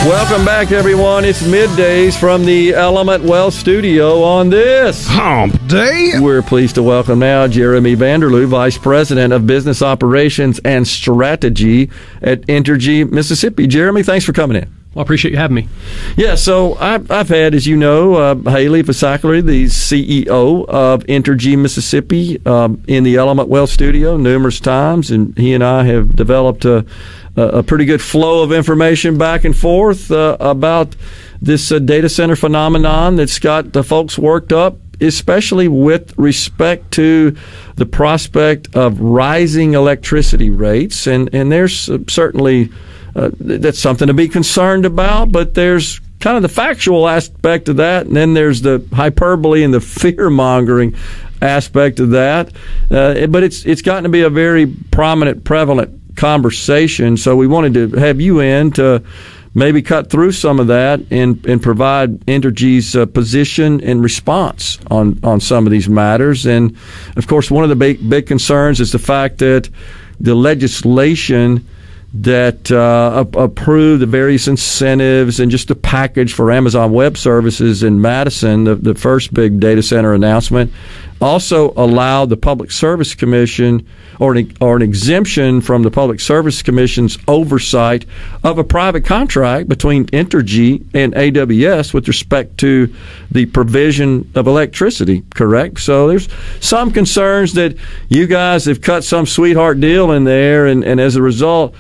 Welcome back, everyone. It's middays from the Element Wealth Studio on this Hump Day. We're pleased to welcome now Jeremy Vanderloo, Vice President of Business Operations and Strategy at Entergy Mississippi. Jeremy, thanks for coming in. Well, I appreciate you having me. Yeah, so I've had, as you know, Haley Fasakler, the CEO of Entergy Mississippi, in the Element Wealth Studio numerous times, and he and I have developed a pretty good flow of information back and forth about this data center phenomenon that's got the folks worked up, especially with respect to the prospect of rising electricity rates. And there's certainly that's something to be concerned about, but there's kind of the factual aspect of that, and then there's the hyperbole and the fear-mongering aspect of that. But it's gotten to be a very prominent, prevalent conversation, so we wanted to have you in to maybe cut through some of that and provide Entergy's position and response on some of these matters. And, of course, one of the big concerns is the fact that the legislation that approved the various incentives and just the package for Amazon Web Services in Madison, the first big data center announcement, also allowed the Public Service Commission or an exemption from the Public Service Commission's oversight of a private contract between Entergy and AWS with respect to the provision of electricity, correct? So there's some concerns that you guys have cut some sweetheart deal in there, and as a result,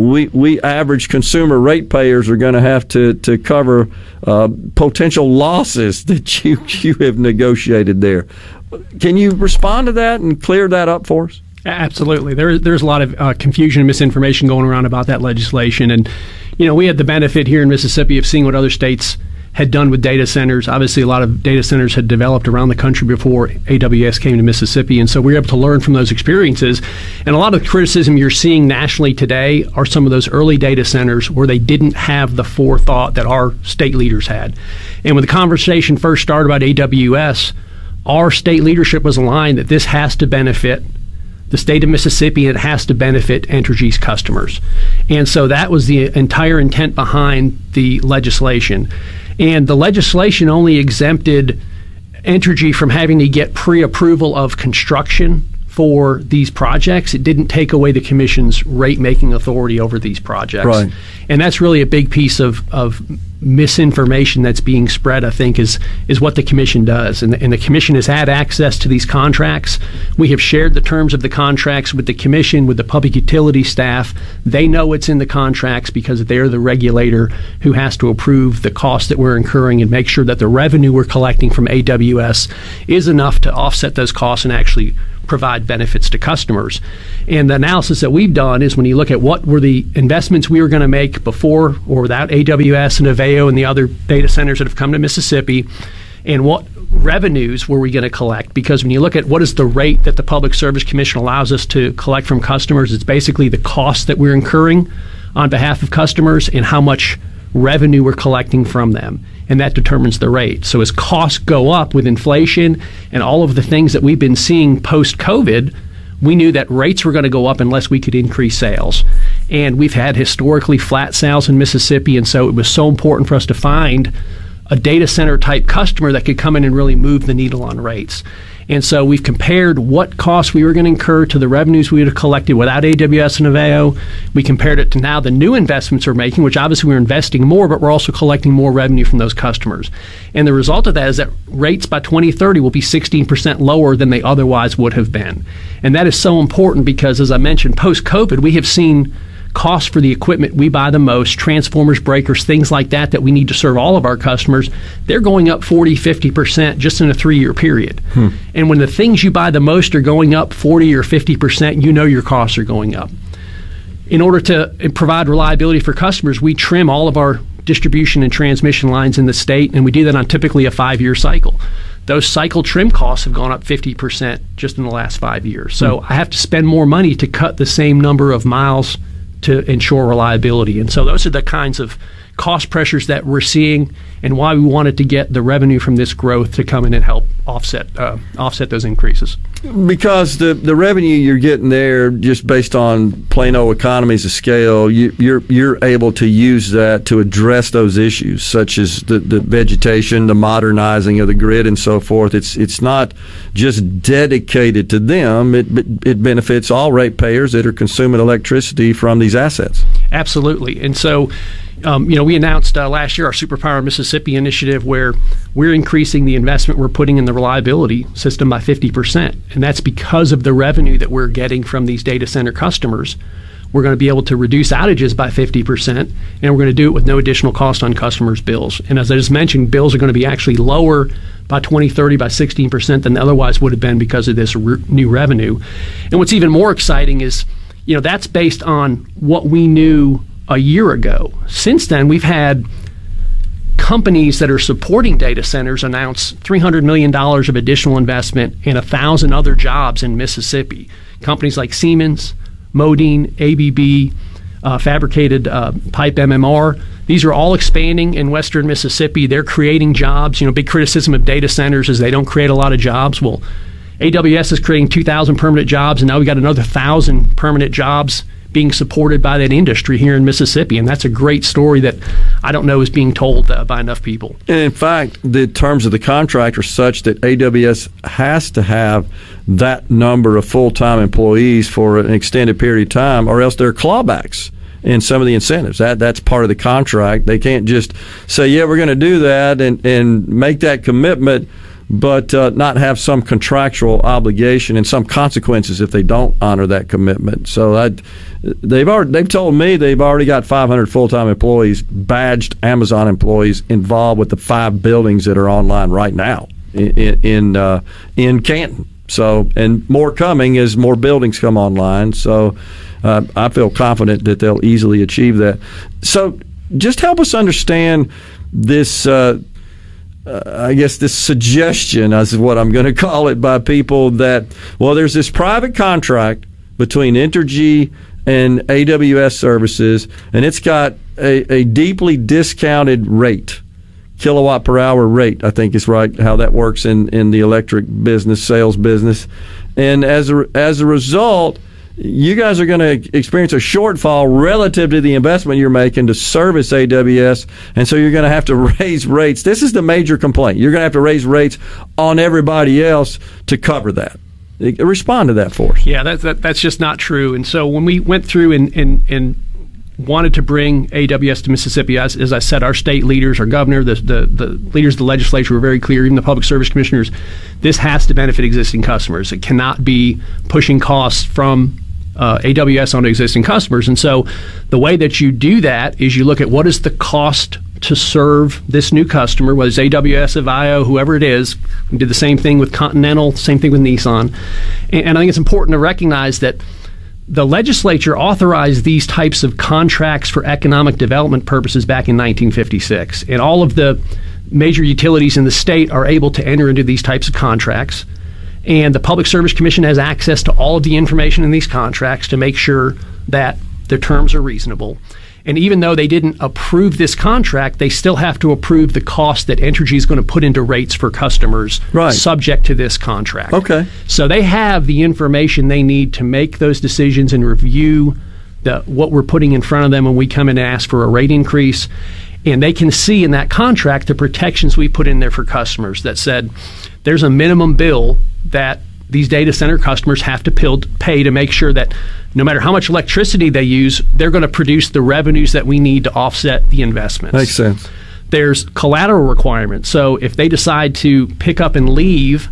we average consumer ratepayers are going to have to cover potential losses that you have negotiated there. Can you respond to that and clear that up for us? Absolutely. There's a lot of confusion and misinformation going around about that legislation. And, you know, we had the benefit here in Mississippi of seeing what other states had done with data centers. Obviously, a lot of data centers had developed around the country before AWS came to Mississippi. And so we were able to learn from those experiences. And a lot of the criticism you're seeing nationally today are some of those early data centers where they didn't have the forethought that our state leaders had. And when the conversation first started about AWS, our state leadership was aligned that this has to benefit the state of Mississippi, and it has to benefit Entergy's customers. And so that was the entire intent behind the legislation. And the legislation only exempted Entergy from having to get pre-approval of construction for these projects. It didn't take away the Commission's rate-making authority over these projects. Right. And that's really a big piece of misinformation that's being spread, I think, is what the Commission does. And the Commission has had access to these contracts. We have shared the terms of the contracts with the Commission, with the public utility staff. They know what's in the contracts because they're the regulator who has to approve the costs that we're incurring and make sure that the revenue we're collecting from AWS is enough to offset those costs and actually provide benefits to customers. And the analysis that we've done is when you look at what were the investments we were going to make before or without AWS and Aveo and the other data centers that have come to Mississippi, and what revenues were we going to collect? Because when you look at what is the rate that the Public Service Commission allows us to collect from customers, it's basically the cost that we're incurring on behalf of customers and how much revenue we're collecting from them. And that determines the rate. So as costs go up with inflation and all of the things that we've been seeing post-COVID, we knew that rates were going to go up unless we could increase sales. And we've had historically flat sales in Mississippi, and so it was so important for us to find a data center type customer that could come in and really move the needle on rates. And so we've compared what costs we were going to incur to the revenues we would have collected without AWS and Aveo. We compared it to now the new investments we're making, which obviously we're investing more, but we're also collecting more revenue from those customers. And the result of that is that rates by 2030 will be 16% lower than they otherwise would have been. And that is so important because, as I mentioned, post-COVID, we have seen costs for the equipment we buy the most, transformers, breakers, things like that we need to serve all of our customers, they're going up 40, 50% just in a 3-year period. And when the things you buy the most are going up 40 or 50%, you know your costs are going up. In order to provide reliability for customers, we trim all of our distribution and transmission lines in the state, and we do that on typically a 5-year cycle. Those cycle trim costs have gone up 50% just in the last 5 years. So I have to spend more money to cut the same number of miles to ensure reliability. And so those are the kinds of cost pressures that we're seeing and why we wanted to get the revenue from this growth to come in and help offset those increases. Because the revenue you're getting there, just based on plain old economies of scale, you're able to use that to address those issues, such as the vegetation, the modernizing of the grid, and so forth. It's not just dedicated to them. It benefits all ratepayers that are consuming electricity from these assets. Absolutely. And so, we announced last year our Superpower Mississippi initiative, where we're increasing the investment we're putting in the reliability system by 50%. And that's because of the revenue that we're getting from these data center customers. We're going to be able to reduce outages by 50%, and we're going to do it with no additional cost on customers' bills. And as I just mentioned, bills are going to be actually lower by 2030 by 16% than otherwise would have been because of this new revenue. And what's even more exciting is, that's based on what we knew a year ago. Since then, we've had companies that are supporting data centers announce $300 million of additional investment and 1,000 other jobs in Mississippi. Companies like Siemens, Modine, ABB, Fabricated Pipe MMR. These are all expanding in western Mississippi. They're creating jobs. Big criticism of data centers is they don't create a lot of jobs. Well, AWS is creating 2,000 permanent jobs, and now we got another 1,000 permanent jobs being supported by that industry here in Mississippi. And that's a great story that I don't know is being told by enough people. And in fact, the terms of the contract are such that AWS has to have that number of full-time employees for an extended period of time, or else there are clawbacks in some of the incentives. That's part of the contract. They can't just say, yeah, we're going to do that and make that commitment, but not have some contractual obligation and some consequences if they don't honor that commitment. So they've told me they've already got 500 full-time employees, badged Amazon employees, involved with the 5 buildings that are online right now in Canton. So, and more coming as more buildings come online. So I feel confident that they'll easily achieve that. So just help us understand this I guess this suggestion, is what I'm going to call it, by people that, well, there's this private contract between Entergy and AWS services, and it's got a deeply discounted rate, kilowatt per hour rate, I think is right, how that works in the electric business, sales business. And as a result, you guys are going to experience a shortfall relative to the investment you're making to service AWS, and so you're going to have to raise rates. This is the major complaint. You're going to have to raise rates on everybody else to cover that. Respond to that for us. Yeah, that's just not true. And so when we went through and wanted to bring AWS to Mississippi, as I said, our state leaders, our governor, the leaders of the legislature were very clear, even the public service commissioners, this has to benefit existing customers. It cannot be pushing costs from AWS onto existing customers. And so the way that you do that is you look at what is the cost to serve this new customer, whether it's AWS, Avio, whoever it is. We did the same thing with Continental, same thing with Nissan. And I think it's important to recognize that the legislature authorized these types of contracts for economic development purposes back in 1956. And all of the major utilities in the state are able to enter into these types of contracts. And the Public Service Commission has access to all of the information in these contracts to make sure that the terms are reasonable. And even though they didn't approve this contract, they still have to approve the cost that Entergy is going to put into rates for customers subject to this contract. Okay. So they have the information they need to make those decisions and review what we're putting in front of them when we come in and ask for a rate increase. And they can see in that contract the protections we put in there for customers that said there's a minimum bill that these data center customers have to pay to make sure that no matter how much electricity they use, they're going to produce the revenues that we need to offset the investments. Makes sense. There's collateral requirements. So if they decide to pick up and leave,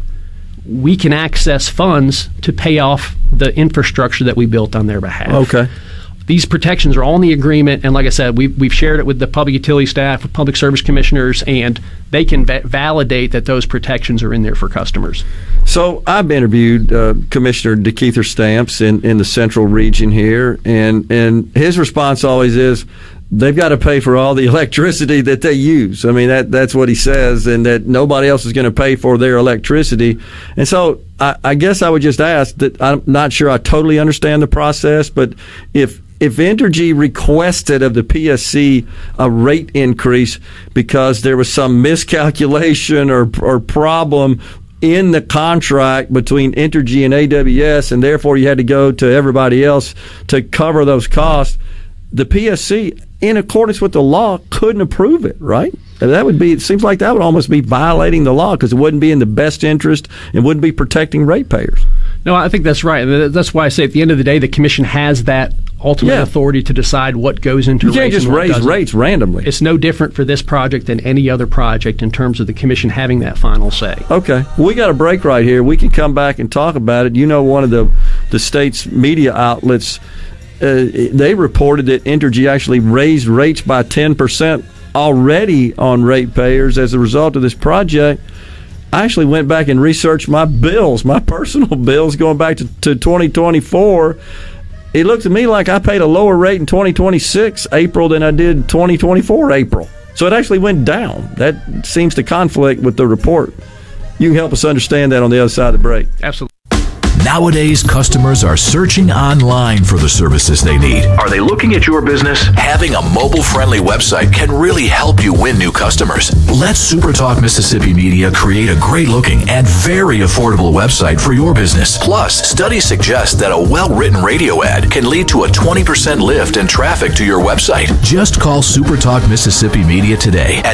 we can access funds to pay off the infrastructure that we built on their behalf. Okay. These protections are all in the agreement, and like I said, we've shared it with the public utility staff, with public service commissioners, and they can validate that those protections are in there for customers. So I've interviewed Commissioner DeKeither Stamps in the central region here, and his response always is they've got to pay for all the electricity that they use. I mean, that's what he says, and that nobody else is going to pay for their electricity. And so I guess I would just ask that I'm not sure I totally understand the process, but if Entergy requested of the PSC a rate increase because there was some miscalculation or problem in the contract between Entergy and AWS, and therefore you had to go to everybody else to cover those costs, the PSC, in accordance with the law, couldn't approve it, right? That would be, it seems like that would almost be violating the law because it wouldn't be in the best interest and wouldn't be protecting ratepayers. No, I think that's right. That's why I say at the end of the day, the commission has that ultimate authority to decide what goes into rates. You can't just raise rates randomly. It's no different for this project than any other project in terms of the commission having that final say. Okay. Well, we got a break right here. We can come back and talk about it. You know, one of the state's media outlets, they reported that Entergy actually raised rates by 10% already on ratepayers as a result of this project. I actually went back and researched my bills, my personal bills going back to 2024. It looked to me like I paid a lower rate in 2026 April than I did 2024 April. So it actually went down. That seems to conflict with the report. You can help us understand that on the other side of the break. Absolutely. Nowadays, customers are searching online for the services they need. Are they looking at your business? Having a mobile-friendly website can really help you win new customers. Let SuperTalk Mississippi Media create a great-looking and very affordable website for your business. Plus, studies suggest that a well-written radio ad can lead to a 20% lift in traffic to your website. Just call SuperTalk Mississippi Media today at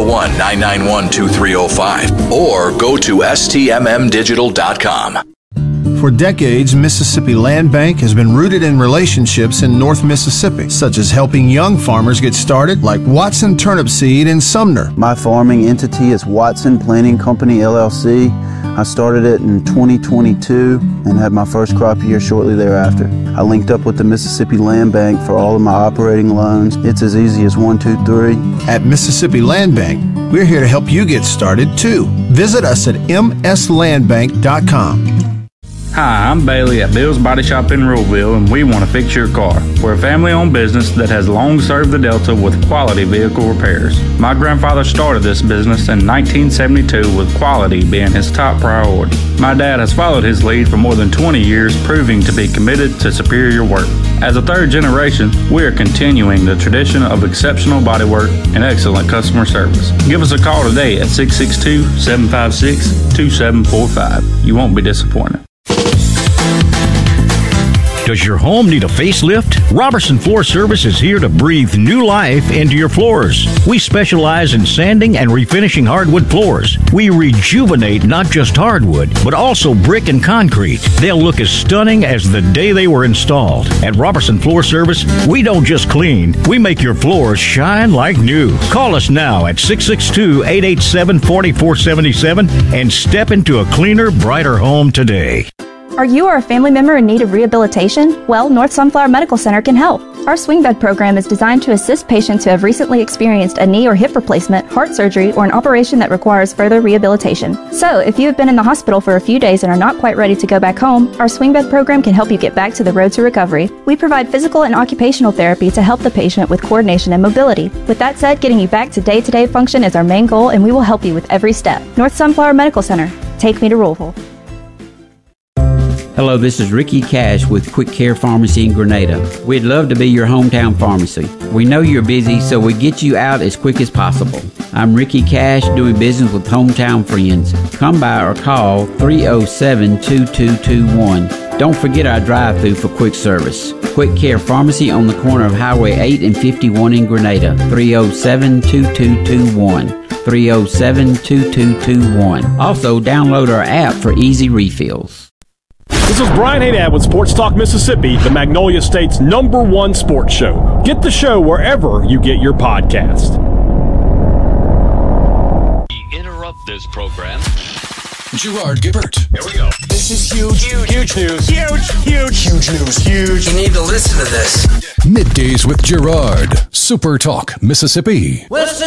601-991-2305 or go to stmmdigital.com. For decades, Mississippi Land Bank has been rooted in relationships in North Mississippi, such as helping young farmers get started, like Watson Turnip Seed in Sumner. My farming entity is Watson Planting Company, LLC. I started it in 2022 and had my first crop year shortly thereafter. I linked up with the Mississippi Land Bank for all of my operating loans. It's as easy as 1, 2, 3. At Mississippi Land Bank, we're here to help you get started, too. Visit us at mslandbank.com. Hi, I'm Bailey at Bill's Body Shop in Ruleville, and we want to fix your car. We're a family-owned business that has long served the Delta with quality vehicle repairs. My grandfather started this business in 1972 with quality being his top priority. My dad has followed his lead for more than 20 years, proving to be committed to superior work. As a third generation, we are continuing the tradition of exceptional bodywork and excellent customer service. Give us a call today at 662-756-2745. You won't be disappointed. Does your home need a facelift? Robertson Floor Service is here to breathe new life into your floors. We specialize in sanding and refinishing hardwood floors. We rejuvenate not just hardwood, but also brick and concrete. They'll look as stunning as the day they were installed. At Robertson Floor Service, we don't just clean, we make your floors shine like new. Call us now at 662-887-4477 and step into a cleaner, brighter home today. Are you or a family member in need of rehabilitation? Well, North Sunflower Medical Center can help. Our swing bed program is designed to assist patients who have recently experienced a knee or hip replacement, heart surgery, or an operation that requires further rehabilitation. So, if you have been in the hospital for a few days and are not quite ready to go back home, our swing bed program can help you get back to the road to recovery. We provide physical and occupational therapy to help the patient with coordination and mobility. With that said, getting you back to day-to-day function is our main goal, and we will help you with every step. North Sunflower Medical Center. Take me to Ruleville. Hello, this is Ricky Cash with Quick Care Pharmacy in Grenada. We'd love to be your hometown pharmacy. We know you're busy, so we get you out as quick as possible. I'm Ricky Cash, doing business with Hometown Friends. Come by or call 307-2221. Don't forget our drive-thru for quick service. Quick Care Pharmacy on the corner of Highway 8 and 51 in Grenada. 307-2221. 307-2221. Also, download our app for easy refills. This is Brian Haydad with Sports Talk Mississippi, the Magnolia State's #1 sports show. Get the show wherever you get your podcast. We interrupt this program. Gerard Gibbert. Here we go. This is huge. Huge news. Huge news. Huge. You need to listen to this. Middays with Gerard. Super Talk Mississippi. Listen